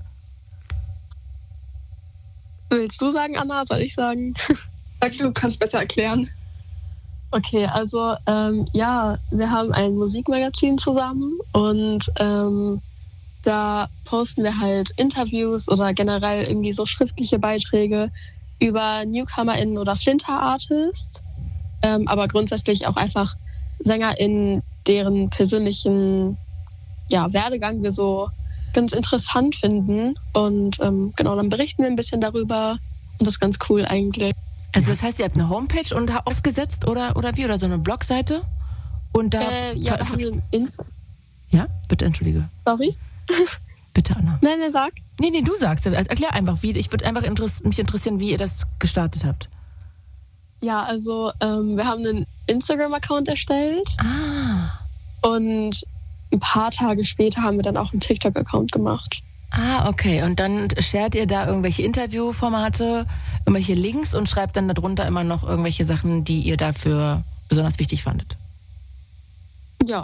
Willst du sagen, Anna? Soll ich sagen? Sag du kannst besser erklären. Okay, also ja, wir haben ein Musikmagazin zusammen und da posten wir halt Interviews oder generell irgendwie so schriftliche Beiträge über NewcomerInnen oder Flinter-Artists, aber grundsätzlich auch einfach SängerInnen, deren persönlichen Werdegang wir so ganz interessant finden und genau, dann berichten wir ein bisschen darüber und das ist ganz cool eigentlich. Also das heißt, ihr habt eine Homepage und aufgesetzt oder wie? Oder so eine Blogseite? Und da Ja, wir haben einen ja, bitte, entschuldige. Sorry? Bitte, Anna. Nein, sag. Nee, du sagst. Also erklär einfach, wie. Ich würde einfach mich interessieren, wie ihr das gestartet habt. Ja, also wir haben einen Instagram-Account erstellt. Und ein paar Tage später haben wir dann auch einen TikTok-Account gemacht. Okay. Und dann shared ihr da irgendwelche Interviewformate, irgendwelche Links und schreibt dann darunter immer noch irgendwelche Sachen, die ihr dafür besonders wichtig fandet. Ja.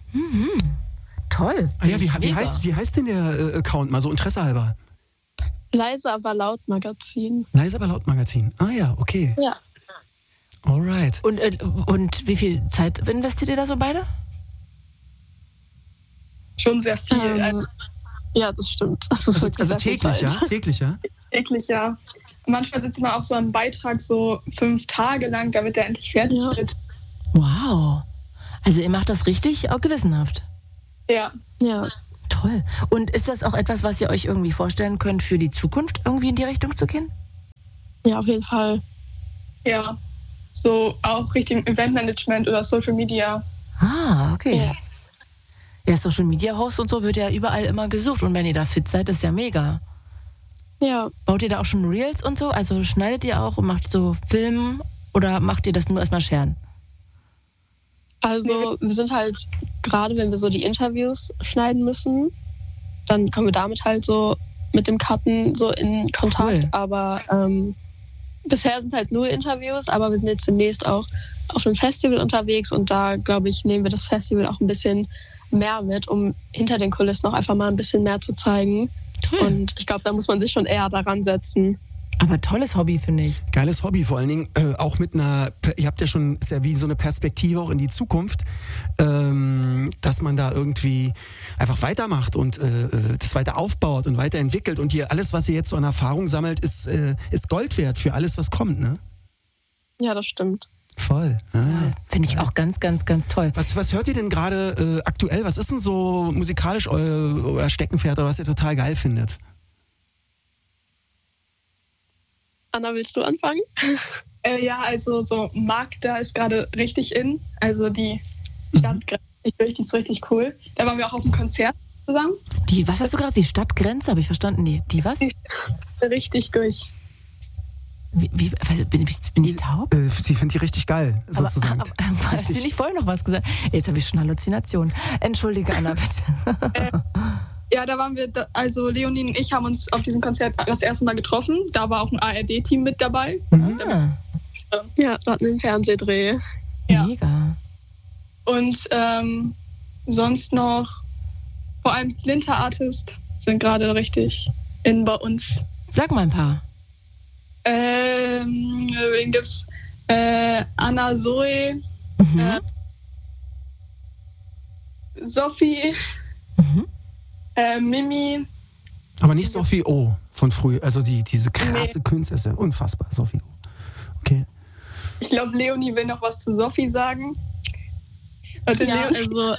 Toll. Ah ja, wie heißt denn der Account mal so Interesse halber? Leise, aber laut Magazin. Leise aber laut Magazin. Ah ja, okay. Ja. Alright. Und wie viel Zeit investiert ihr da so beide? Schon sehr viel. Ja, das stimmt. Das ist wirklich Also sehr viel täglich, Zeit. ja? Täglich, ja? Täglich, ja. Manchmal sitzt man auch so am Beitrag so 5 Tage lang, damit er endlich fertig wird. Wow. Also ihr macht das richtig auch gewissenhaft. Ja. Ja. Toll. Und ist das auch etwas, was ihr euch irgendwie vorstellen könnt, für die Zukunft irgendwie in die Richtung zu gehen? Ja, auf jeden Fall. Ja. So auch Richtung Eventmanagement oder Social Media. Ah, okay. Ja, Social Media Host und so wird ja überall immer gesucht. Und wenn ihr da fit seid, ist ja mega. Ja. Baut ihr da auch schon Reels und so? Also schneidet ihr auch und macht so Filmen oder macht ihr das nur erstmal scheren? Also wir sind halt, gerade wenn wir so die Interviews schneiden müssen, dann kommen wir damit halt so mit dem Cutten so in Kontakt. Cool. Aber bisher sind halt nur Interviews, aber wir sind jetzt demnächst auch auf einem Festival unterwegs und da, glaube ich, nehmen wir das Festival auch ein bisschen mehr mit, um hinter den Kulissen noch einfach mal ein bisschen mehr zu zeigen. Toll. Und ich glaube, da muss man sich schon eher daran setzen. Aber tolles Hobby, finde ich. Geiles Hobby, vor allen Dingen auch mit einer, ihr habt ja schon, ist ja wie so eine Perspektive auch in die Zukunft, dass man da irgendwie einfach weitermacht und das weiter aufbaut und weiterentwickelt und hier alles, was ihr jetzt so an Erfahrung sammelt, ist Gold wert für alles, was kommt, ne? Ja, das stimmt. Voll. Ah. Finde ich auch ganz, ganz, ganz toll. Was hört ihr denn gerade aktuell? Was ist denn so musikalisch euer Steckenpferd oder was ihr total geil findet? Anna, willst du anfangen? Ja, also so Magda ist gerade richtig in. Also die Stadtgrenze ist richtig cool. Da waren wir auch auf dem Konzert zusammen. Was hast du gerade? Die Stadtgrenze, habe ich verstanden. Die was? Richtig durch. Bin ich taub? Sie findet die richtig geil, sozusagen. Aber hat sie nicht vorher noch was gesagt? Jetzt habe ich schon Halluzinationen. Entschuldige, Anna, bitte. Ja, da waren wir, also Leonie und ich haben uns auf diesem Konzert das erste Mal getroffen. Da war auch ein ARD-Team mit dabei. Ah, Ja, wir hatten einen Fernsehdreh. Ja. mega. Und sonst noch, vor allem Flinter-Artist sind gerade richtig in bei uns. Sag mal ein paar. Wen gibt's? Anna Zoe, Sophie, Mimi. Aber nicht Sophie O von früher, also diese krasse Künstlerin, unfassbar, Sophie O. Okay. Ich glaube, Leonie will noch was zu Sophie sagen. Warte, Ja, Leonie.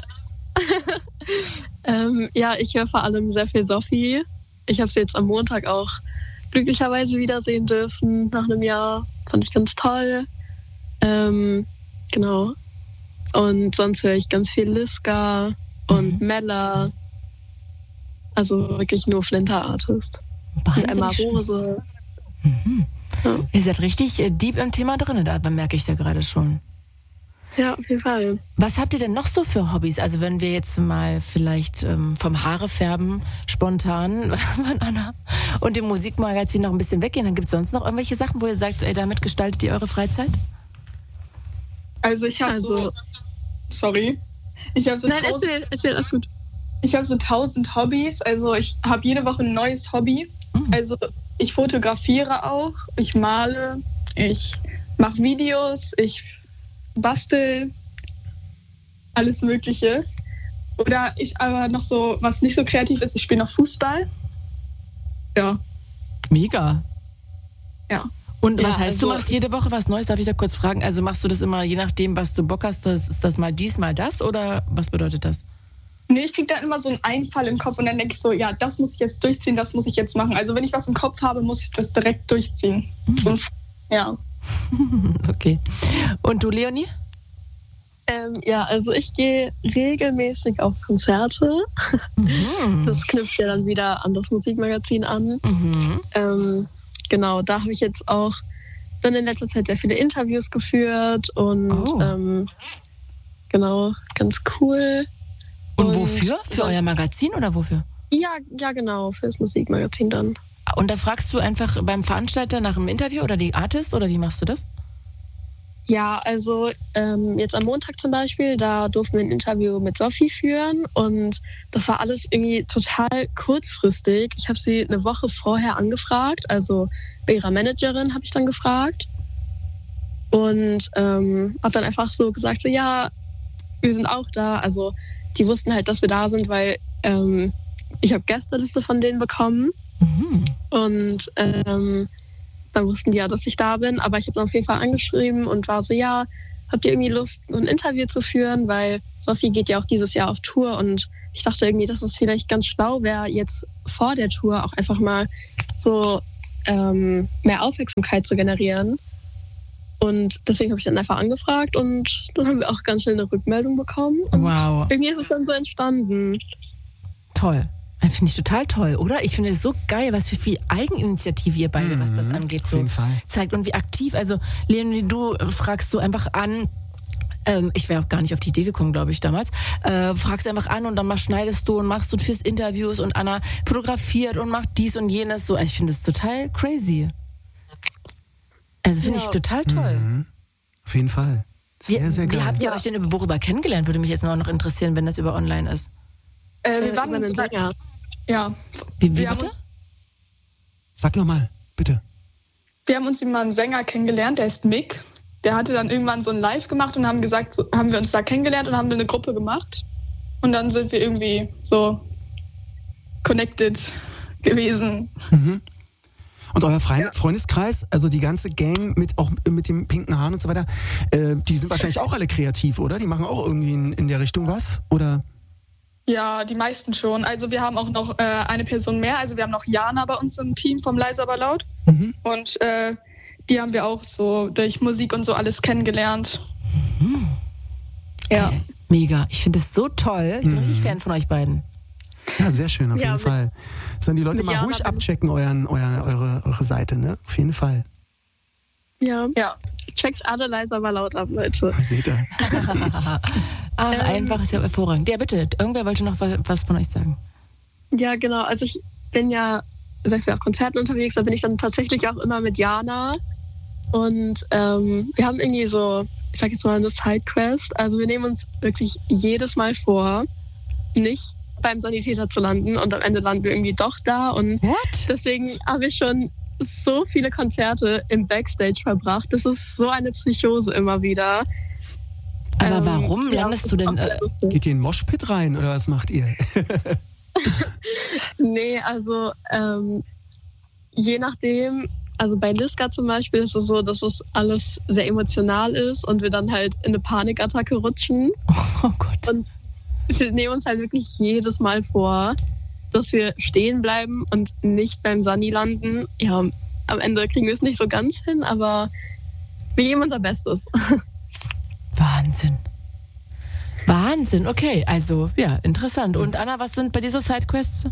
also ja, ich höre vor allem sehr viel Sophie. Ich habe sie jetzt am Montag auch glücklicherweise wiedersehen dürfen nach einem Jahr. Fand ich ganz toll. Genau. Und sonst höre ich ganz viel Liska und Mella. Also wirklich nur Flinter-Artist. Und Emma schön. Rose. Ja. Ihr seid richtig deep im Thema drin, da merke ich da gerade schon. Ja, auf jeden Fall. Was habt ihr denn noch so für Hobbys? Also wenn wir jetzt mal vielleicht vom Haarefärben spontan von Anna und dem Musikmagazin noch ein bisschen weggehen, dann gibt es sonst noch irgendwelche Sachen, wo ihr sagt, ey, damit gestaltet ihr eure Freizeit? Also ich habe so... Sorry. Ich habe so Nein, erzähl, alles gut. Ich habe so 1000 Hobbys. Also ich habe jede Woche ein neues Hobby. Also ich fotografiere auch, ich male, ich mache Videos, ich bastel, alles Mögliche. Oder ich aber noch so, was nicht so kreativ ist, ich spiele noch Fußball. Ja. Mega. Ja. Und Ja, was heißt, also du machst jede Woche was Neues? Darf ich da kurz fragen? Also machst du das immer, je nachdem, was du Bock hast, ist das mal dies, mal das? Oder was bedeutet das? Nee, ich kriege dann immer so einen Einfall im Kopf und dann denke ich so, ja, das muss ich jetzt durchziehen, das muss ich jetzt machen. Also wenn ich was im Kopf habe, muss ich das direkt durchziehen. Und, ja. Okay. Und du, Leonie? Ja, also ich gehe regelmäßig auf Konzerte. Das knüpft ja dann wieder an das Musikmagazin an. Genau, da habe ich jetzt auch dann in letzter Zeit sehr viele Interviews geführt und genau, ganz cool. Und wofür? Für euer Magazin oder wofür? Ja, genau, für das Musikmagazin dann. Und da fragst du einfach beim Veranstalter nach einem Interview oder die Artist oder wie machst du das? Ja, also jetzt am Montag zum Beispiel, da durften wir ein Interview mit Sophie führen und das war alles irgendwie total kurzfristig. Ich habe sie eine Woche vorher angefragt, also bei ihrer Managerin habe ich dann gefragt und habe dann einfach so gesagt, so ja, wir sind auch da. Also die wussten halt, dass wir da sind, weil ich habe Gästeliste von denen bekommen und dann wussten die ja, dass ich da bin, aber ich habe dann auf jeden Fall angeschrieben und war so, ja, habt ihr irgendwie Lust, ein Interview zu führen, weil Sophie geht ja auch dieses Jahr auf Tour und ich dachte irgendwie, dass es vielleicht ganz schlau wäre, jetzt vor der Tour auch einfach mal so mehr Aufmerksamkeit zu generieren. Und deswegen habe ich dann einfach angefragt und dann haben wir auch ganz schnell eine Rückmeldung bekommen. Und irgendwie ist es dann so entstanden. Toll. Finde ich total toll, oder? Ich finde es so geil, was für viel Eigeninitiative ihr beide, was das angeht, so zeigt und wie aktiv. Also Leonie, du fragst so einfach an, ich wäre auch gar nicht auf die Idee gekommen, glaube ich, damals, fragst einfach an und dann mal schneidest du und machst du fürs Interviews und Anna fotografiert und macht dies und jenes. So, ich finde es total crazy. Also finde ich total toll. Auf jeden Fall. Sehr, sehr geil. Wie habt ihr euch denn worüber kennengelernt? Würde mich jetzt noch interessieren, wenn das über online ist. Wir waren einen Sänger. Ja. Wie bitte? Sag noch mal, bitte. Wir haben uns immer einen Sänger kennengelernt, der ist Mick. Der hatte dann irgendwann so ein Live gemacht und haben gesagt, so, haben wir uns da kennengelernt und haben eine Gruppe gemacht. Und dann sind wir irgendwie so connected gewesen. Und euer Freundeskreis, also die ganze Gang auch mit dem pinken Haaren und so weiter, die sind wahrscheinlich auch alle kreativ, oder? Die machen auch irgendwie in der Richtung was, oder? Ja, die meisten schon. Also wir haben auch noch eine Person mehr. Also wir haben noch Jana bei uns im Team vom Leise aber laut. Und die haben wir auch so durch Musik und so alles kennengelernt. Ja. Mega. Ich finde es so toll. Ich bin richtig Fan von euch beiden. Ja, sehr schön, auf jeden Fall. Sollen die Leute mal ruhig abchecken, eure Seite, ne? Auf jeden Fall. Ja. Checkt alle Leise aber laut ab, Leute. Seht ihr. Einfach, ist ja hervorragend. Ja, bitte, irgendwer wollte noch was von euch sagen. Ja, genau. Also ich bin ja sehr viel auf Konzerten unterwegs, da bin ich dann tatsächlich auch immer mit Jana. Und wir haben irgendwie so, ich sag jetzt mal, eine Sidequest. Also wir nehmen uns wirklich jedes Mal vor, nicht beim Sanitäter zu landen und am Ende landen wir irgendwie doch da. Und deswegen habe ich schon so viele Konzerte im Backstage verbracht. Das ist so eine Psychose immer wieder. Aber warum landest du denn? Geht ihr in den Moshpit rein oder was macht ihr? Nee, also je nachdem, also bei Liska zum Beispiel ist es so, dass es alles sehr emotional ist und wir dann halt in eine Panikattacke rutschen. Oh Gott. Und wir nehmen uns halt wirklich jedes Mal vor, dass wir stehen bleiben und nicht beim Sani landen. Ja, am Ende kriegen wir es nicht so ganz hin, aber wir geben unser Bestes. Wahnsinn, okay, also ja, interessant. Und Anna, was sind bei dir so Sidequests?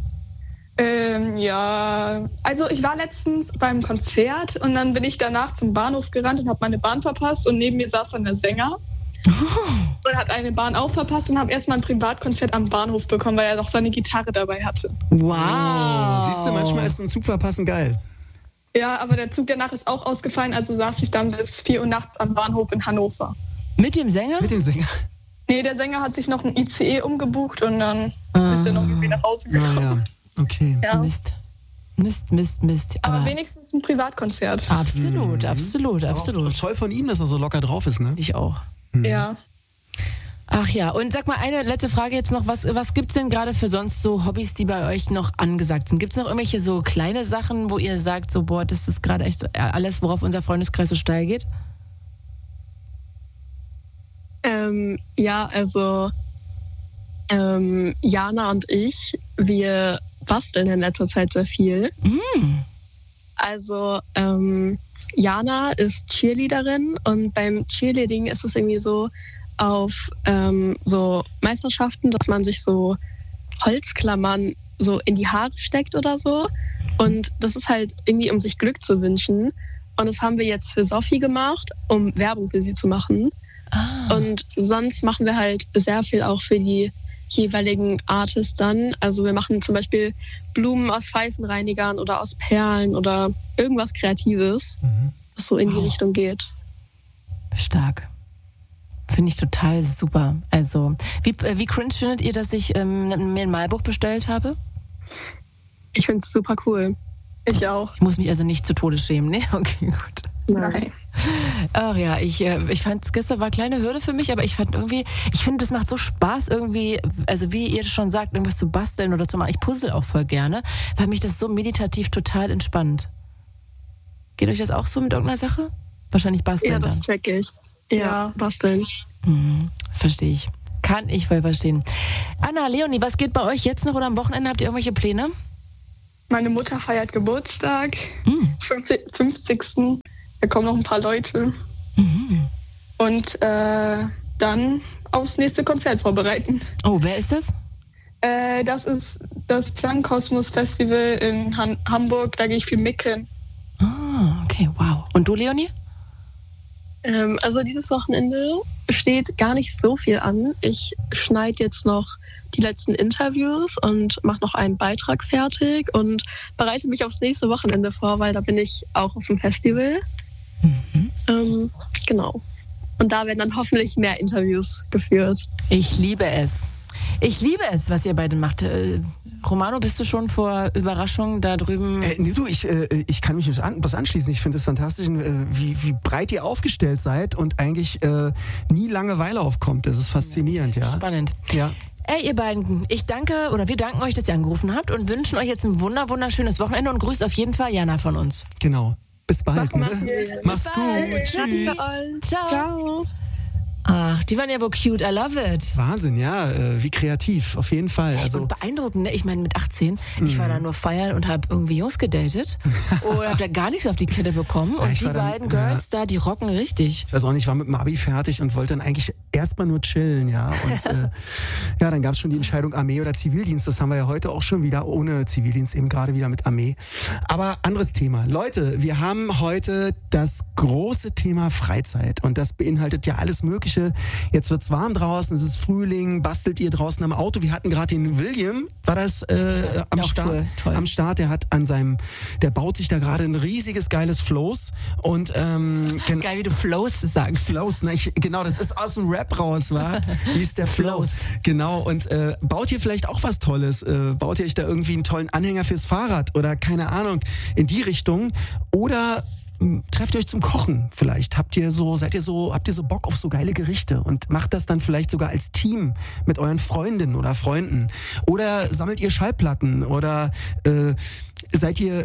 Ja, also ich war letztens beim Konzert und dann bin ich danach zum Bahnhof gerannt und habe meine Bahn verpasst und neben mir saß dann der Sänger und hat eine Bahn auch verpasst und habe erstmal ein Privatkonzert am Bahnhof bekommen, weil er noch seine Gitarre dabei hatte. Wow. Siehst du, manchmal ist ein Zug verpassen geil. Ja, aber der Zug danach ist auch ausgefallen, also saß ich dann bis 4 Uhr nachts am Bahnhof in Hannover. Mit dem Sänger? Mit dem Sänger? Nee, der Sänger hat sich noch ein ICE umgebucht und dann ist er noch irgendwie nach Hause gekommen. Ja. Okay. Ja. Mist. Aber wenigstens ein Privatkonzert. Absolut. Auch toll von ihm, dass er so locker drauf ist, ne? Ich auch. Ja. Ach ja, und sag mal, eine letzte Frage jetzt noch. Was gibt's denn gerade für sonst so Hobbys, die bei euch noch angesagt sind? Gibt's noch irgendwelche so kleine Sachen, wo ihr sagt, so boah, das ist gerade echt alles, worauf unser Freundeskreis so steil geht? Ja, also Jana und ich, wir basteln in letzter Zeit sehr viel. Also Jana ist Cheerleaderin und beim Cheerleading ist es irgendwie so auf so Meisterschaften, dass man sich so Holzklammern so in die Haare steckt oder so. Und das ist halt irgendwie, um sich Glück zu wünschen. Und das haben wir jetzt für Sophie gemacht, um Werbung für sie zu machen. Und sonst machen wir halt sehr viel auch für die jeweiligen Artists dann. Also wir machen zum Beispiel Blumen aus Pfeifenreinigern oder aus Perlen oder irgendwas Kreatives, was so in die Richtung geht. Stark. Finde ich total super. Also, wie cringe findet ihr, dass ich mir ein Malbuch bestellt habe? Ich finde es super cool. Ich auch. Ich muss mich also nicht zu Tode schämen, ne? Okay, gut. Nein. Ach ja, ich fand es gestern war eine kleine Hürde für mich, aber ich finde, das macht so Spaß irgendwie, also wie ihr schon sagt, irgendwas zu basteln oder zu machen. Ich puzzle auch voll gerne, weil mich das so meditativ total entspannt. Geht euch das auch so mit irgendeiner Sache? Wahrscheinlich basteln dann. Ja, das check ich. Ja, basteln. Verstehe ich. Kann ich voll verstehen. Anna, Leonie, was geht bei euch jetzt noch oder am Wochenende? Habt ihr irgendwelche Pläne? Meine Mutter feiert Geburtstag, 50. Da kommen noch ein paar Leute. Und dann aufs nächste Konzert vorbereiten. Oh, wer ist das? Das ist das Klangkosmos Festival in Hamburg. Da gehe ich viel micken. Ah, okay, wow. Und du, Leonie? Also dieses Wochenende steht gar nicht so viel an. Ich schneide jetzt noch die letzten Interviews und mache noch einen Beitrag fertig und bereite mich aufs nächste Wochenende vor, weil da bin ich auch auf dem Festival. Genau. Und da werden dann hoffentlich mehr Interviews geführt. Ich liebe es. Ich liebe es, was ihr beide macht. Romano, bist du schon vor Überraschungen da drüben? Nee, du, ich kann mich was anschließen. Ich finde es fantastisch, wie breit ihr aufgestellt seid und eigentlich nie Langeweile aufkommt. Das ist faszinierend, ja. Spannend. Ja. Ey, ihr beiden, wir danken euch, dass ihr angerufen habt und wünschen euch jetzt ein wunderschönes Wochenende und grüßt auf jeden Fall Jana von uns. Genau. Bis bald. Macht's Bis gut. bald. Tschüss. Ciao. Ciao. Ach, die waren ja wohl cute. I love it. Wahnsinn, ja. Wie kreativ. Auf jeden Fall. Und beeindruckend, ne? Ich meine, mit 18, ich war da nur feiern und habe irgendwie Jungs gedatet und habe da gar nichts auf die Kette bekommen. Und die beiden Girls da, die rocken richtig. Ich weiß auch nicht, ich war mit dem Abi fertig und wollte dann eigentlich erstmal nur chillen, ja. Und dann gab es schon die Entscheidung Armee oder Zivildienst. Das haben wir ja heute auch schon wieder ohne Zivildienst, eben gerade wieder mit Armee. Aber anderes Thema. Leute, wir haben heute das große Thema Freizeit und das beinhaltet ja alles Mögliche. Jetzt wird's warm draußen, es ist Frühling, bastelt ihr draußen am Auto. Wir hatten gerade den William, war das am Start? Toll. Am Start, der baut sich da gerade ein riesiges, geiles Floß. Und, geil, wie du Flows sagst. Flows, ne? Genau, das ist aus dem Rap raus, war. Wie ist der Flows? Genau, und baut ihr vielleicht auch was Tolles? Baut ihr euch da irgendwie einen tollen Anhänger fürs Fahrrad oder keine Ahnung, in die Richtung? Oder trefft ihr euch zum Kochen vielleicht? Habt ihr so Bock auf so geile Gerichte und macht das dann vielleicht sogar als Team mit euren Freundinnen oder Freunden? Oder sammelt ihr Schallplatten? Oder seid ihr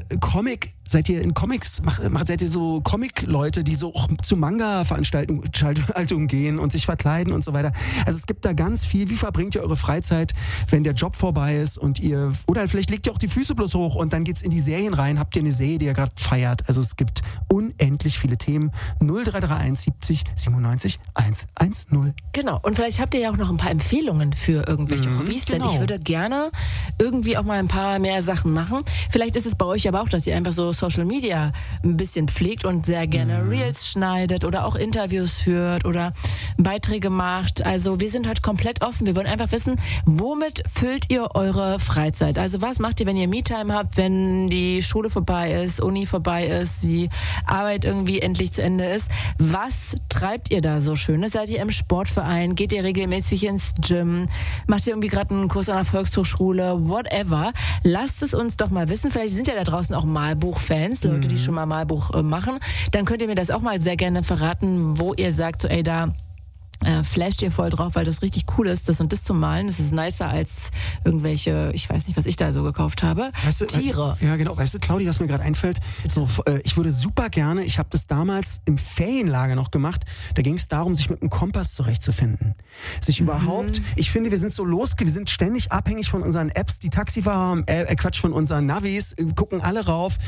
in Comics, seid ihr so Comic-Leute, die so auch zu Manga-Veranstaltungen gehen und sich verkleiden und so weiter? Also es gibt da ganz viel. Wie verbringt ihr eure Freizeit, wenn der Job vorbei ist und oder vielleicht legt ihr auch die Füße bloß hoch und dann geht's in die Serien rein, habt ihr eine Serie, die ihr gerade feiert? Also es gibt unendlich viele Themen. 0331 70 97 110. Genau. Und vielleicht habt ihr ja auch noch ein paar Empfehlungen für irgendwelche Hobbys, denn ich würde gerne irgendwie auch mal ein paar mehr Sachen machen. Vielleicht ist es bei euch aber auch, dass ihr einfach so Social Media ein bisschen pflegt und sehr gerne Reels schneidet oder auch Interviews führt oder Beiträge macht. Also wir sind halt komplett offen. Wir wollen einfach wissen, womit füllt ihr eure Freizeit? Also was macht ihr, wenn ihr Me-Time habt, wenn die Schule vorbei ist, Uni vorbei ist, die Arbeit irgendwie endlich zu Ende ist? Was treibt ihr da so Schönes? Seid ihr im Sportverein? Geht ihr regelmäßig ins Gym? Macht ihr irgendwie gerade einen Kurs an der Volkshochschule? Whatever. Lasst es uns doch mal wissen. Vielleicht sind ja da draußen auch Malbuchfans, Leute, die schon mal Malbuch machen. Dann könnt ihr mir das auch mal sehr gerne verraten, wo ihr sagt, so ey, da flasht ihr voll drauf, weil das richtig cool ist, das und das zu malen. Das ist nicer als irgendwelche, ich weiß nicht, was ich da so gekauft habe. Weißt du, Tiere. Ja, genau. Weißt du, Claudia, was mir gerade einfällt? So, ich würde super gerne, ich habe das damals im Ferienlager noch gemacht, da ging es darum, sich mit einem Kompass zurechtzufinden. Sich überhaupt, ich finde, wir sind ständig abhängig von unseren Apps, die Taxifahrer, von unseren Navis, gucken alle rauf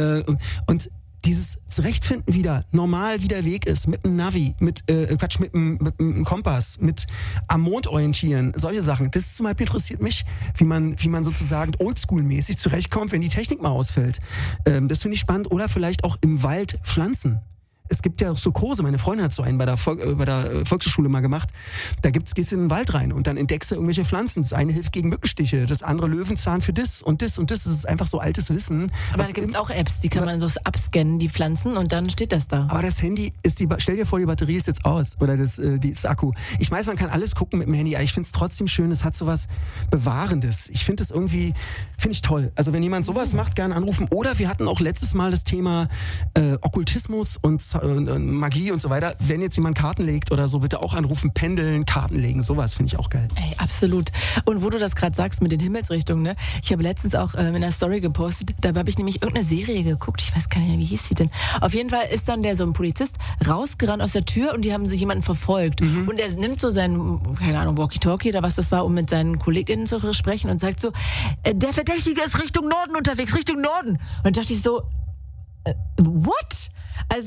und dieses Zurechtfinden wieder, normal wie der Weg ist, mit dem Navi, mit dem Kompass, mit am Mond orientieren, solche Sachen. Das zum Beispiel interessiert mich, wie man sozusagen oldschool-mäßig zurechtkommt, wenn die Technik mal ausfällt. Das finde ich spannend. Oder vielleicht auch im Wald pflanzen. es gibt ja auch so Kurse, meine Freundin hat so einen bei der Volkshochschule mal gemacht, gehst du in den Wald rein und dann entdeckst du irgendwelche Pflanzen. Das eine hilft gegen Mückenstiche, das andere Löwenzahn für das und das und das. Das ist einfach so altes Wissen. Aber da gibt es auch Apps, die kann man so abscannen, die Pflanzen, und dann steht das da. Aber das Handy stell dir vor, die Batterie ist jetzt aus oder das Akku. Ich weiß, man kann alles gucken mit dem Handy, aber ich finde es trotzdem schön, es hat so was Bewahrendes. Ich finde es irgendwie, toll. Also wenn jemand sowas macht, gerne anrufen. Oder wir hatten auch letztes Mal das Thema Okkultismus und Magie und so weiter. Wenn jetzt jemand Karten legt oder so, bitte auch anrufen, pendeln, Karten legen, sowas finde ich auch geil. Ey, absolut. Und wo du das gerade sagst mit den Himmelsrichtungen, ne? Ich habe letztens auch in einer Story gepostet, da habe ich nämlich irgendeine Serie geguckt, ich weiß gar nicht mehr, wie hieß sie denn. Auf jeden Fall ist dann so ein Polizist rausgerannt aus der Tür und die haben sich jemanden verfolgt. Und er nimmt so seinen, keine Ahnung, Walkie-Talkie oder was das war, um mit seinen KollegInnen zu sprechen und sagt so, der Verdächtige ist Richtung Norden unterwegs, Richtung Norden. Und dachte ich so, what? Also